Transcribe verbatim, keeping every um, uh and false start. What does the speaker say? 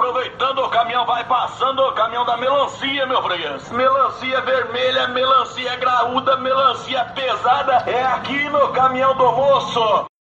aproveitando, o caminhão vai passando, o caminhão da melancia, meu freguês. Melancia vermelha, melancia graúda, melancia pesada, é aqui no caminhão do moço.